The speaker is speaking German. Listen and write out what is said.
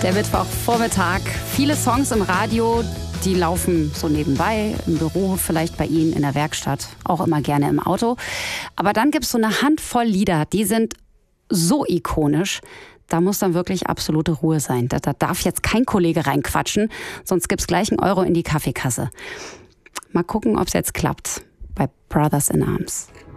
Der Mittwochvormittag. Viele Songs im Radio, die laufen so nebenbei, im Büro, vielleicht bei Ihnen in der Werkstatt, auch immer gerne im Auto. Aber dann gibt es so eine Handvoll Lieder, die sind so ikonisch, da muss dann wirklich absolute Ruhe sein. Da darf jetzt kein Kollege reinquatschen, sonst gibt es gleich einen Euro in die Kaffeekasse. Mal gucken, ob es jetzt klappt bei Brothers in Arms.